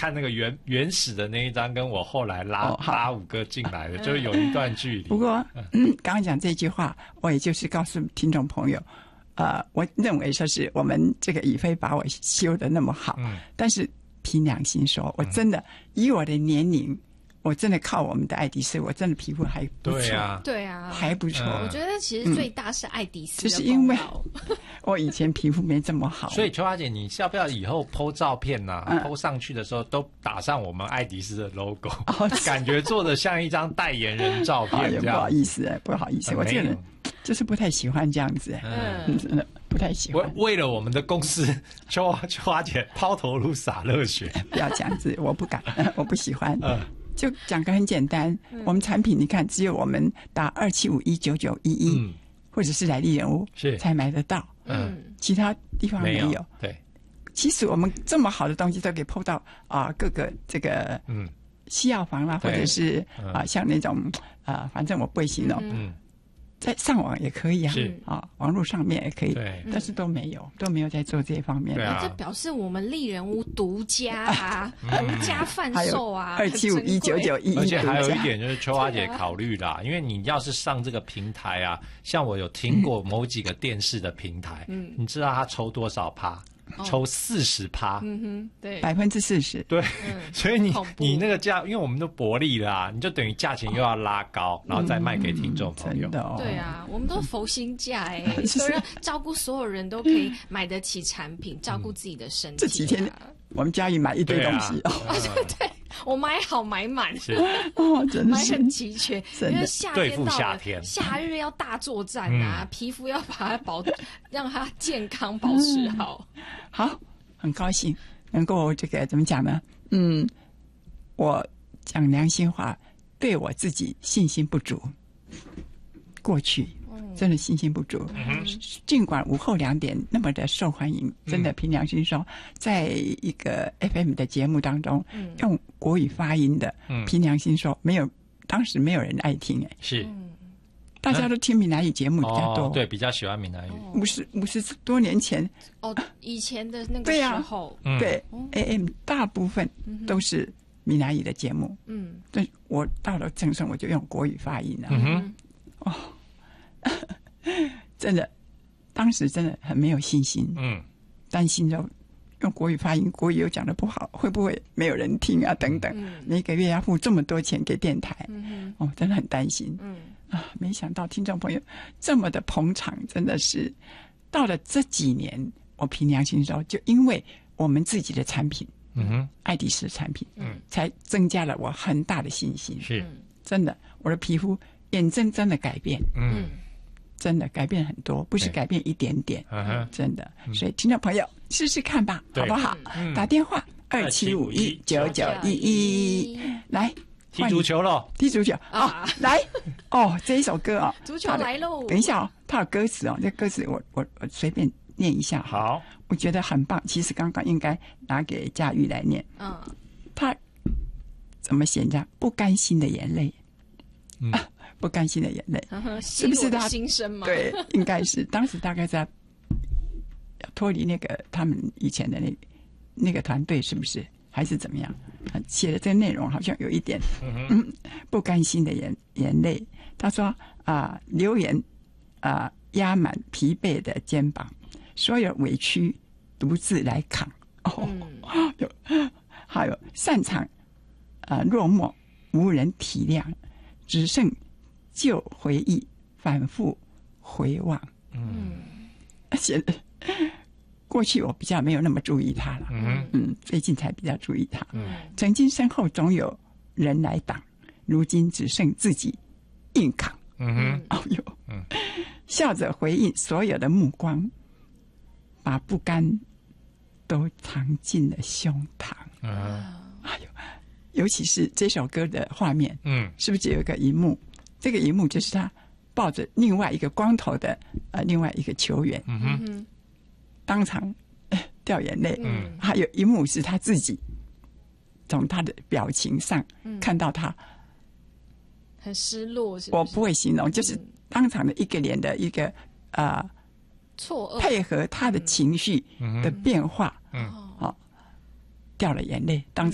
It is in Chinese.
看那个原始的那一张，跟我后来拉5个进来的，就是有一段距离。 不过，刚刚讲这句话，我也就是告诉听众朋友，我认为说是我们这个宇飞把我修得那么好，但是凭良心说，我真的以我的年龄。我真的靠我们的爱迪斯，我真的皮肤还不错， 对啊， 还不错。 我觉得其实最大是爱迪斯的功劳， 就是因为我以前皮肤没这么好。 所以秋华姐，你要不要以后 po 照片po 上去的时候都打上我们爱迪斯的 logo，感觉做的像一张代言人照片这样。 不好意思，不好意思，我这个人就是不太喜欢这样子，真的不太喜欢。 为了我们的公司，秋华姐抛头颅洒热血， 不要这样子，我不敢，我不喜欢。就讲个很简单，我们产品你看，只有我们打27519911，或者是来历人物才买得到，其他地方没有。 对， 其实我们这么好的东西都给PO到各个这个西药房啦，或者是像那种反正我不会形容。在上网也可以网络上面也可以，但是都没有在做这方面。 这表示我们丽人屋独家独家贩售 27519911， 而且还有一点就是秋华姐考虑啦，因为你要是上这个平台像我有听过某几个电视的平台，你知道他抽多少趴？抽40%， 对 ，40%， 对，所以你那个价，因为我们都薄利啦，你就等于价钱又要拉高，然后再卖给听众朋友。 对啊，我们都佛心价都让照顾所有人都可以买得起产品，照顾自己的身体。 这几天我们家里买一堆东西对，我买好买满， 真的买很齐全，因为对付夏天， 夏日要大作战皮肤要把它让它健康保持好。 好，很高兴能够这个怎么讲呢？我讲良心话，对我自己信心不足，过去真的信心不足。尽管午后2点那么的受欢迎，真的凭良心说，在一个 FM 的节目当中，用国语发音的，凭良心说，当时没有人爱听， 是。 大家都听闽南语节目比较多， 对，比较喜欢闽南语。 50多年前， 以前的那个时候， 对 AM 大部分都是闽南语的节目，但我到了正声，我就用国语发音了，真的，当时真的很没有信心，担心着用国语发音，国语又讲得不好，会不会没有人听啊？等等，每个月要付这么多钱给电台，真的很担心。没想到听众朋友这么的捧场，真的是到了这几年，我凭良心说，就因为我们自己的产品，爱迪斯的产品，才增加了我很大的信心。 是， 真的，我的皮肤眼睁睁的改变，真的改变很多，不是改变一点点，真的。所以听众朋友试试看吧，好不好？打电话27519911来。 踢足球了， 踢足球来这一首歌足球来喽！ 等一下它有歌词这歌词我随便念一下。 好， 我觉得很棒。其实刚刚应该拿给佳玉来念。他怎么写着？不甘心的眼泪，不甘心的眼泪，是不是他心声吗？ 对，应该是当时大概在要脱离那个他们以前的那个团队，是不是？还是怎么样？写的这个内容好像有一点不甘心的眼泪。他说流言压满疲惫的肩膀，所有委屈独自来扛。还有擅长落寞，无人体谅，只剩旧回忆反复回望。写的过去我比较没有那么注意他了，最近才比较注意他。曾经身后总有人来挡，如今只剩自己硬扛。笑着回应所有的目光，把不甘都藏进了胸膛。尤其是这首歌的画面，是不是有一个一幕？这个一幕就是他抱着另外一个光头的另外一个球员，当场掉眼泪。还有一幕是他自己从他的表情上看到他很失落，是不是？ 我不会形容，就是当场的一个脸的一个错愕， 配合他的情绪的变化，掉了眼泪。当